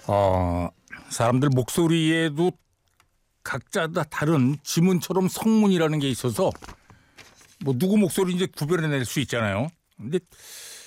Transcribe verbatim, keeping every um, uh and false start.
어, 사람들 목소리에도 각자 다 다른 지문처럼 성문이라는 게 있어서 뭐 누구 목소리인지 구별해낼 수 있잖아요. 근데